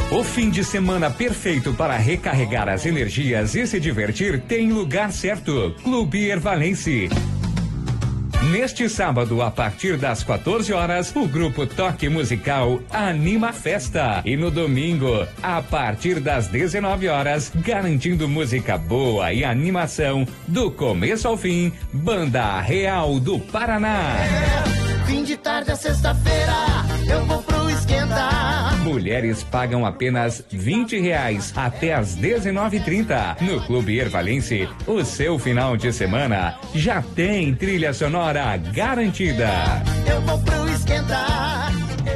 O fim de semana perfeito para recarregar as energias e se divertir tem lugar certo. Clube Ervalense. Neste sábado, a partir das 14 horas, o grupo Toque Musical anima a festa. E no domingo, a partir das 19 horas, garantindo música boa e animação do começo ao fim, Banda Real do Paraná. Fim de tarde a sexta-feira, eu vou pro esquentar. Mulheres pagam apenas R$20 até às 19h30. No Clube Ervalense, o seu final de semana já tem trilha sonora garantida. Eu vou pro esquentar.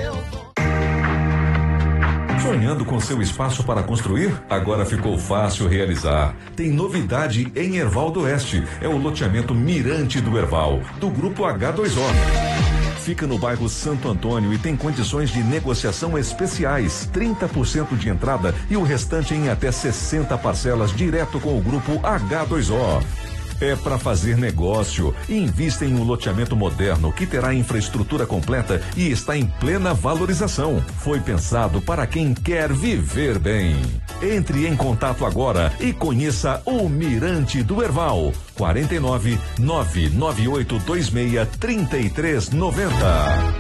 Sonhando com seu espaço para construir? Agora ficou fácil realizar. Tem novidade em Erval do Oeste. É o loteamento Mirante do Erval, do Grupo H2O. Fica no bairro Santo Antônio e tem condições de negociação especiais, 30% de entrada e o restante em até 60 parcelas direto com o Grupo H2O. É para fazer negócio. Invista em um loteamento moderno que terá infraestrutura completa e está em plena valorização. Foi pensado para quem quer viver bem. Entre em contato agora e conheça o Mirante do Erval. 49 99826 3390.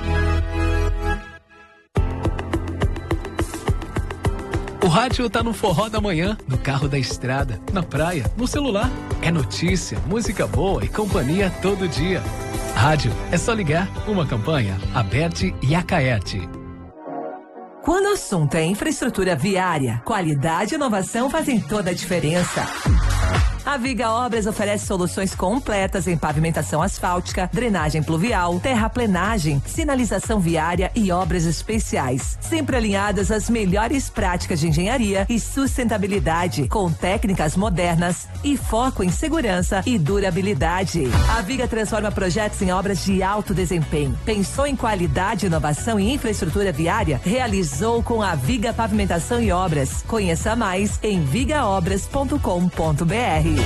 O rádio tá no forró da manhã, no carro da estrada, na praia, no celular. É notícia, música boa e companhia todo dia. Rádio, é só ligar. Uma campanha, Aberte e Acaerte. Quando o assunto é infraestrutura viária, qualidade e inovação fazem toda a diferença. A Viga Obras oferece soluções completas em pavimentação asfáltica, drenagem pluvial, terraplenagem, sinalização viária e obras especiais. Sempre alinhadas às melhores práticas de engenharia e sustentabilidade, com técnicas modernas e foco em segurança e durabilidade. A Viga transforma projetos em obras de alto desempenho. Pensou em qualidade, inovação e infraestrutura viária? Realizou com a Viga Pavimentação e Obras. Conheça mais em vigaobras.com.br.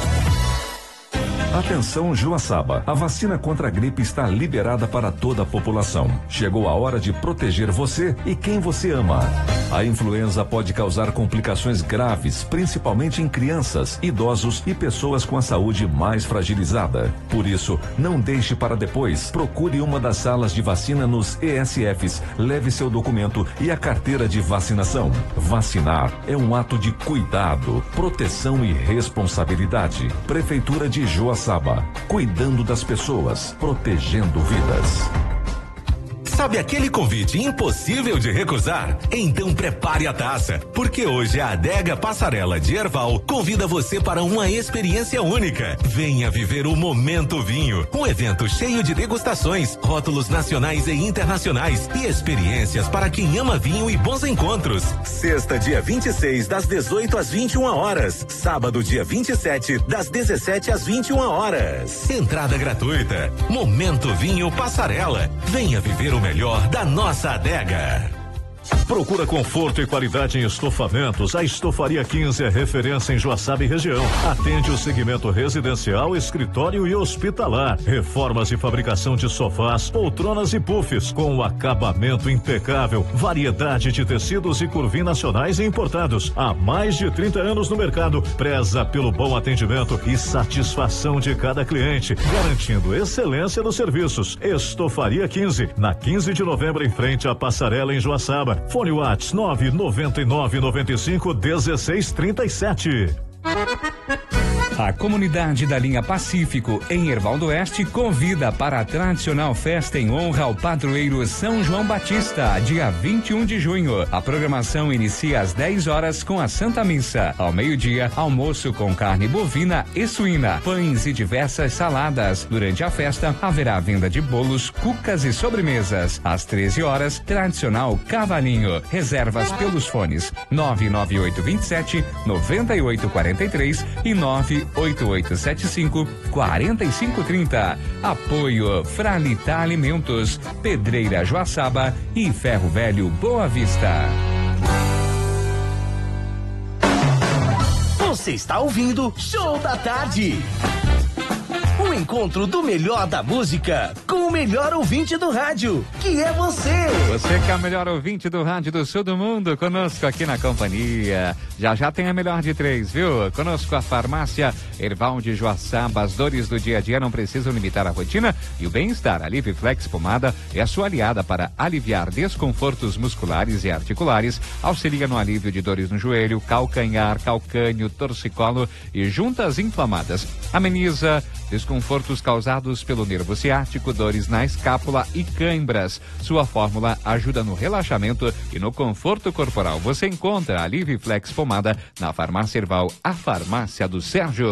Atenção, Joaçaba. A vacina contra a gripe está liberada para toda a população. Chegou a hora de proteger você e quem você ama. A influenza pode causar complicações graves, principalmente em crianças, idosos e pessoas com a saúde mais fragilizada. Por isso, não deixe para depois. Procure uma das salas de vacina nos ESFs. Leve seu documento e a carteira de vacinação. Vacinar é um ato de cuidado, proteção e responsabilidade. Prefeitura de Joaçaba, cuidando das pessoas, protegendo vidas. Sabe aquele convite impossível de recusar? Então prepare a taça, porque hoje a Adega Passarela de Erval convida você para uma experiência única. Venha viver o Momento Vinho, um evento cheio de degustações, rótulos nacionais e internacionais e experiências para quem ama vinho e bons encontros. Sexta, dia 26, das 18 às 21 horas. Sábado, dia 27, das 17 às 21 horas. Entrada gratuita. Momento Vinho Passarela. Venha viver o melhor da nossa adega. Procura conforto e qualidade em estofamentos. A Estofaria 15 é referência em Joaçaba e região. Atende o segmento residencial, escritório e hospitalar. Reformas e fabricação de sofás, poltronas e puffs com acabamento impecável. Variedade de tecidos e curvim nacionais e importados. Há mais de 30 anos no mercado. Preza pelo bom atendimento e satisfação de cada cliente, garantindo excelência nos serviços. Estofaria 15, na 15 de novembro, em frente à Passarela, em Joaçaba. Fone Whats 999951637. A comunidade da linha Pacífico, em Erval do Oeste, convida para a tradicional festa em honra ao padroeiro São João Batista, dia 21 de junho. A programação inicia às 10 horas com a Santa Missa. Ao meio-dia, almoço com carne bovina e suína, pães e diversas saladas. Durante a festa, haverá venda de bolos, cucas e sobremesas. Às 13 horas, tradicional cavalinho. Reservas pelos fones 99827-9843 e 98875-4530. Apoio Fralita Alimentos, Pedreira Joaçaba e Ferro Velho Boa Vista. Você está ouvindo Show da Tarde. O encontro do melhor da música com o melhor ouvinte do rádio, que é você. Você que é o melhor ouvinte do rádio do sul do mundo, conosco aqui na companhia. Já tem a melhor de 3, viu? Conosco a farmácia Erval de Joaçaba. As dores do dia a dia não precisam limitar a rotina e o bem-estar. A Liviflex Pomada é a sua aliada para aliviar desconfortos musculares e articulares, auxilia no alívio de dores no joelho, calcanhar, calcânio, torcicolo e juntas inflamadas. Ameniza desconfortos causados pelo nervo ciático, dores na escápula e cãibras. Sua fórmula ajuda no relaxamento e no conforto corporal. Você encontra a Liviflex Pomada na farmácia Erval, a farmácia do Sérgio.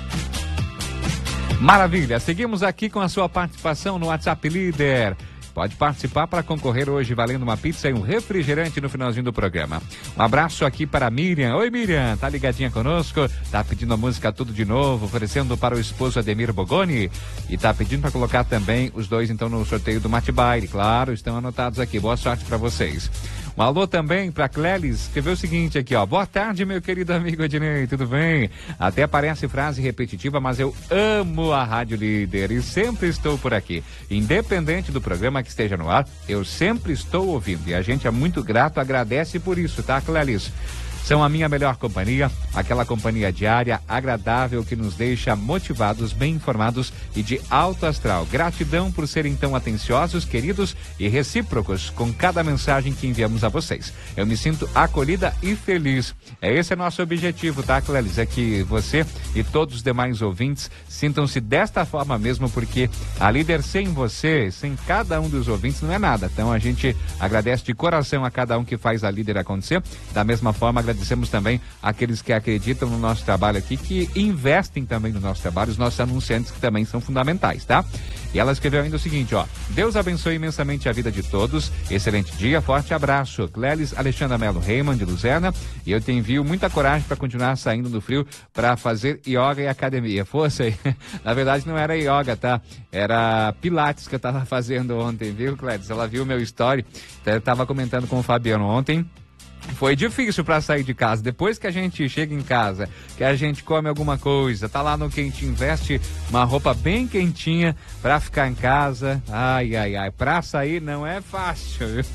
Maravilha, seguimos aqui com a sua participação no WhatsApp Líder. Pode participar para concorrer hoje valendo uma pizza e um refrigerante no finalzinho do programa. Um abraço aqui para a Miriam. Oi, Miriam, tá ligadinha conosco? Tá pedindo a música Tudo de Novo, oferecendo para o esposo Ademir Bogoni. E tá pedindo para colocar também os dois então no sorteio do Mate Baile. Claro, estão anotados aqui. Boa sorte para vocês. Um alô também para Clélis, escreveu o seguinte aqui, ó. Boa tarde, meu querido amigo Ednei, tudo bem? Até parece frase repetitiva, mas eu amo a Rádio Líder e sempre estou por aqui. Independente do programa que esteja no ar, eu sempre estou ouvindo. E a gente é muito grato, agradece por isso, tá, Clélis? São a minha melhor companhia, aquela companhia diária, agradável, que nos deixa motivados, bem informados e de alto astral. Gratidão por serem tão atenciosos, queridos e recíprocos com cada mensagem que enviamos a vocês. Eu me sinto acolhida e feliz. Esse é nosso objetivo, tá, Clélis? É que você e todos os demais ouvintes sintam-se desta forma mesmo, porque a Líder sem você, sem cada um dos ouvintes, não é nada. Então a gente agradece de coração a cada um que faz a Líder acontecer. Da mesma forma, agradecemos também àqueles que acreditam no nosso trabalho aqui, que investem também no nosso trabalho, os nossos anunciantes que também são fundamentais, tá? E ela escreveu ainda o seguinte, ó. Deus abençoe imensamente a vida de todos. Excelente dia, forte abraço. Clélis Alexandra Melo Reimann, de Luzerna. E eu te envio muita coragem para continuar saindo do frio para fazer yoga e academia. Força aí. Na verdade não era yoga, tá? Era pilates que eu tava fazendo ontem, viu, Clélis? Ela viu o meu story. Eu tava comentando com o Fabiano ontem. Foi difícil para sair de casa. Depois que a gente chega em casa, que a gente come alguma coisa, tá lá no Quentinho, veste uma roupa bem quentinha para ficar em casa. Ai, ai, ai, pra sair não é fácil, viu?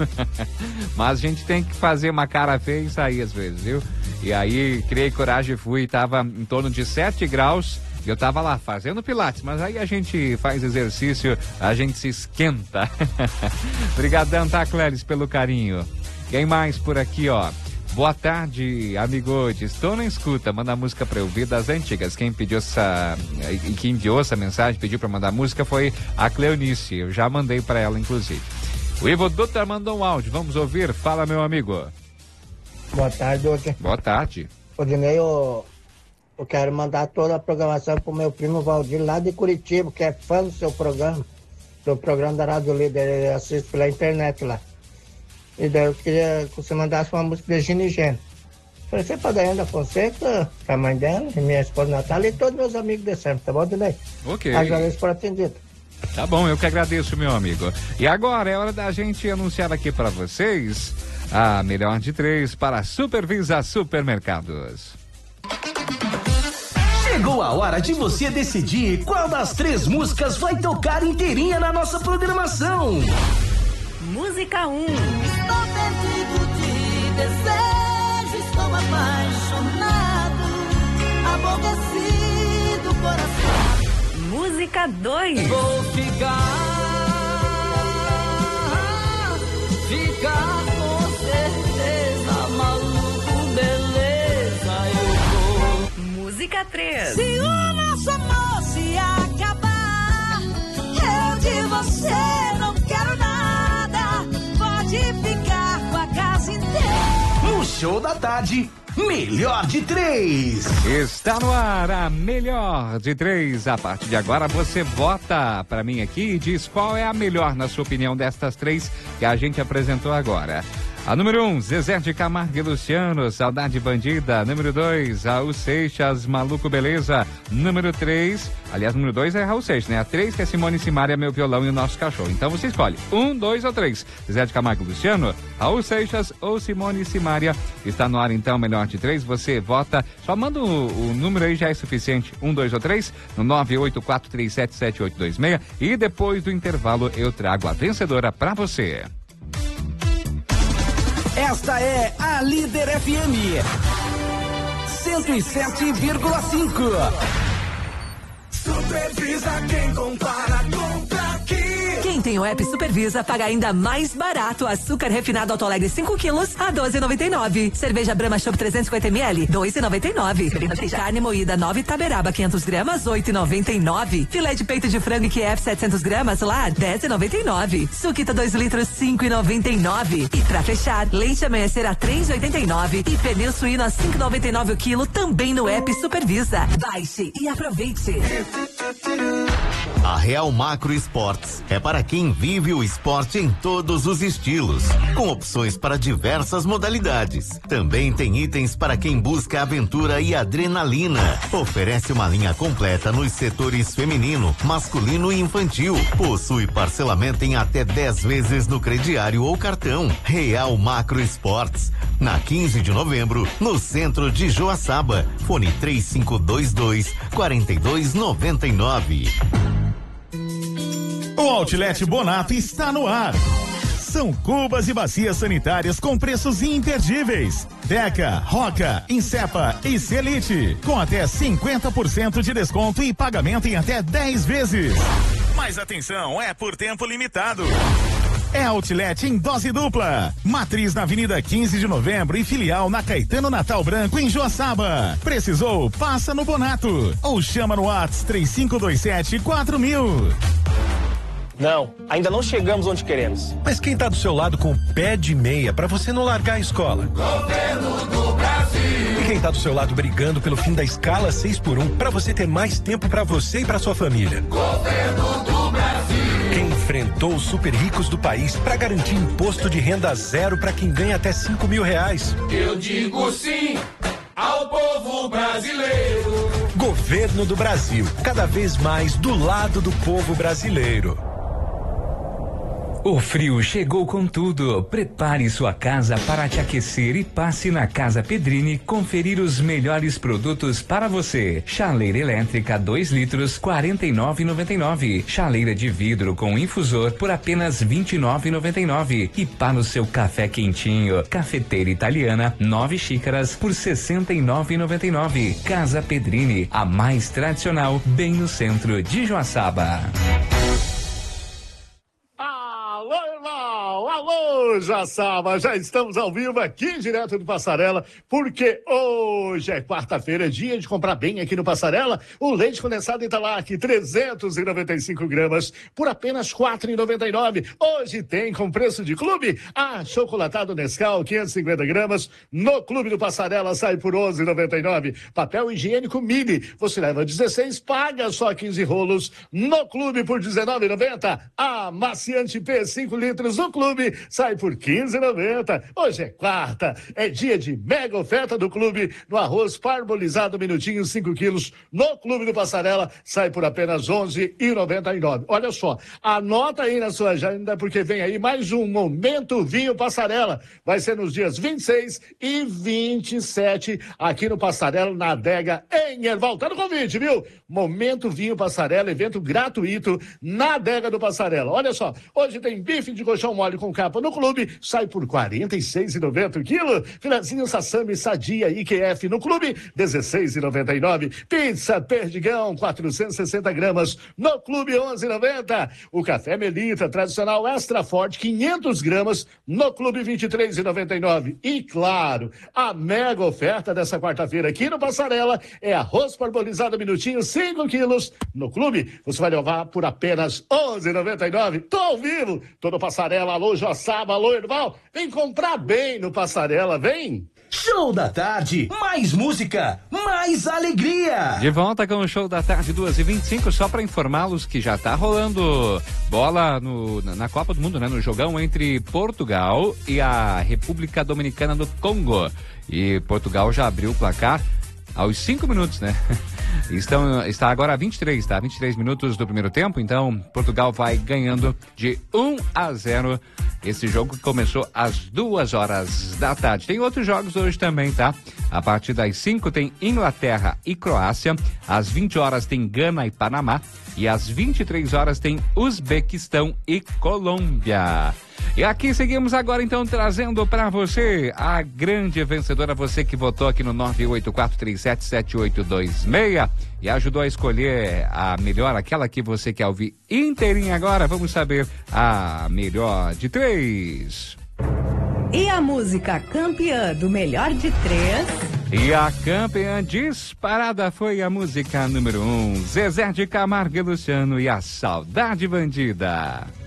Mas a gente tem que fazer uma cara feia e sair às vezes, viu? E aí, criei coragem e fui, tava em torno de 7 graus. Eu tava lá fazendo pilates, mas aí a gente faz exercício, a gente se esquenta. Obrigadão, tá, Cléris, pelo carinho. Quem mais por aqui, ó? Boa tarde, amigotes. Estou na escuta, manda música pra eu ouvir das antigas. Quem enviou essa mensagem, pediu pra mandar música foi a Cleonice. Eu já mandei pra ela, inclusive. O Ivo Dutra mandou um áudio. Vamos ouvir? Fala, meu amigo. Boa tarde, Dutra. Boa tarde. Odinei, eu quero mandar toda a programação pro meu primo Valdir, lá de Curitiba, que é fã do seu programa da Rádio Líder. Ele assiste pela internet lá. E daí eu queria que você mandasse uma música de Gina e Gênio. Falei, você para Daiane da Fonseca, a mãe dela, e minha esposa Natália e todos meus amigos de sempre, tá bom, Dinei? Ok. Agradeço por atendido. Tá bom, eu que agradeço, meu amigo. E agora é hora da gente anunciar aqui para vocês a melhor de 3 para Supervisa Supermercados. Chegou a hora de você decidir qual das 3 músicas vai tocar inteirinha na nossa programação. Música 1. Estou perdido de desejo, estou apaixonado, aborrecido coração. Música 2. Vou ficar com certeza, maluco, beleza, eu vou. Música 3. Se o nosso amor se acabar, eu de você não quero nada. Pode ficar com a casa inteira. No Show da Tarde, melhor de 3. Está no ar a melhor de 3. A partir de agora você vota para mim aqui e diz qual é a melhor, na sua opinião, destas 3 que a gente apresentou agora. A número 1, Zezé de Camargo e Luciano, Saudade Bandida. Número 2, Raul Seixas, Maluco Beleza. Número 3, aliás, número 2 é Raul Seixas, né? A 3 que é Simone Simaria, Meu Violão e o Nosso Cachorro. Então você escolhe 1, 2 ou 3. Zezé de Camargo e Luciano, Raul Seixas ou Simone Simaria. Está no ar então, melhor de 3. Você vota, só manda o número aí, já é suficiente. 1, 2 ou 3, no 984377826. E depois do intervalo eu trago a vencedora pra você. Esta é a Líder FM 107,5. Supervisa quem compara, compra aqui. Quem tem o app Supervisa paga ainda mais barato. Açúcar refinado Alto Alegre 5 quilos a R$12,99. Cerveja Brahma Chopp 350ml, R$2,99. Carne moída 9 Taberaba 500 gramas, R$8,99. Filé de peito de frango QF 700 gramas, lá, R$10,99. Suquita 2 litros, R$5,99. E pra fechar, leite amanhecer a R$3,89. E pernil suíno a R$5,99 o quilo, também no app Supervisa. Baixe e aproveite. A Real Macro Esportes é para quem vive o esporte em todos os estilos, com opções para diversas modalidades. Também tem itens para quem busca aventura e adrenalina. Oferece uma linha completa nos setores feminino, masculino e infantil. Possui parcelamento em até 10 vezes no crediário ou cartão. Real Macro Esportes, na 15 de novembro, no centro de Joaçaba. Fone 3522-4299. O Outlet Bonato está no ar. São cubas e bacias sanitárias com preços imperdíveis. Deca, Roca, Insepa e Celite, com até 50% de desconto e pagamento em até 10 vezes. Mas atenção, é por tempo limitado. É Outlet em dose dupla. Matriz na Avenida 15 de Novembro e filial na Caetano Natal Branco, em Joaçaba. Precisou? Passa no Bonato. Ou chama no WhatsApp 3527-4000. Não, ainda não chegamos onde queremos. Mas quem tá do seu lado com o pé de meia pra você não largar a escola? Governo do Brasil. E quem tá do seu lado brigando pelo fim da escala 6x1 pra você ter mais tempo pra você e pra sua família? Governo do Brasil. Quem enfrentou os super ricos do país pra garantir imposto de renda zero pra quem ganha até R$5.000? Eu digo sim ao povo brasileiro. Governo do Brasil, cada vez mais do lado do povo brasileiro. O frio chegou com tudo. Prepare sua casa para te aquecer e passe na Casa Pedrini conferir os melhores produtos para você. Chaleira elétrica 2 litros, R$49,99. Chaleira de vidro com infusor por apenas R$29,99. E para o seu café quentinho, cafeteira italiana 9 xícaras por R$69,99. Casa Pedrini, a mais tradicional, bem no centro de Joaçaba. Alô, irmão! Alô, Joaçaba! Já estamos ao vivo aqui, direto do Passarela, porque hoje é quarta-feira, dia de comprar bem aqui no Passarela. O leite condensado Italac, 395 gramas, por apenas R$4,99. Hoje tem com preço de clube. Chocolatado Nescau, 550 gramas, no Clube do Passarela sai por R$11,99. Papel higiênico Mili, você leva 16, paga só 15 rolos, no Clube por R$19,90. Amaciante P, 5 litros no Clube, sai por R$15,90. Hoje é quarta, é dia de mega oferta do Clube no arroz parbolizado Minutinho 5 quilos no Clube do Passarela, sai por apenas R$11,99. Olha só, anota aí na sua agenda, porque vem aí mais um Momento Vinho Passarela. Vai ser nos dias 26 e 27 aqui no Passarela, na adega em Erval. Tá no convite, viu? Momento Vinho Passarela, evento gratuito na adega do Passarela. Olha só, hoje tem bife de colchão mole com capa no Clube, sai por R$46,90 o quilo. Filezinho Sassami Sadia IQF no Clube, R$16,99. Pizza Perdigão, 460 gramas no Clube, R$11,90. O café Melita tradicional extra forte, 500 gramas no Clube, R$23,99. E claro, a mega oferta dessa quarta-feira aqui no Passarela é arroz parbolizado Minutinho 5 quilos no Clube. Você vai levar por apenas R$11,99. Tô ao vivo, tô no Passarela. Alô, Joaçaba, alô, Erval. Vem comprar bem no Passarela, vem! Show da Tarde, mais música, mais alegria. De volta com o Show da Tarde 2h25, só para informá-los que já tá rolando bola na Copa do Mundo, né? No jogão entre Portugal e a República Dominicana do Congo. E Portugal já abriu o placar aos 5 minutos, né? Está agora a 23, tá? 23 minutos do primeiro tempo, então Portugal vai ganhando de 1-0. Esse jogo que começou às 2h da tarde. Tem outros jogos hoje também, tá? A partir das 5 tem Inglaterra e Croácia. Às 20 horas tem Gana e Panamá. E às 23 horas tem Uzbequistão e Colômbia. E aqui seguimos agora então trazendo para você a grande vencedora, você que votou aqui no 984377826 e ajudou a escolher a melhor, aquela que você quer ouvir inteirinha agora. Vamos saber a melhor de 3. E a música campeã do melhor de 3? E a campeã disparada foi a música número 1, Zezé de Camargo e Luciano e a Saudade Bandida.